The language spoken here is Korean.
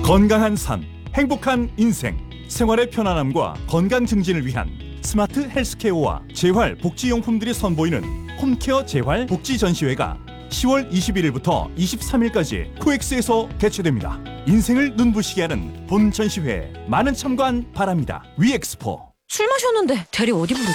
건강한 삶, 행복한 인생, 생활의 편안함과 건강 증진을 위한 스마트 헬스케어와 재활 복지용품들이 선보이는 홈케어 재활 복지 전시회가 10월 21일부터 23일까지 코엑스에서 개최됩니다. 인생을 눈부시게 하는 본 전시회에 많은 참관 바랍니다. 위엑스포. 술 마셨는데 대리 어디 부르지?